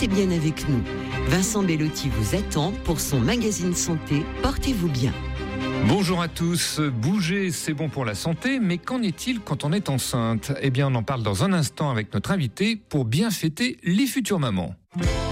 restez bien avec nous. Vincent Bellotti vous attend pour son magazine santé. Portez-vous bien. Bonjour à tous. Bouger, c'est bon pour la santé, mais qu'en est-il quand on est enceinte ? Eh bien, on en parle dans un instant avec notre invité pour bien fêter les futures mamans.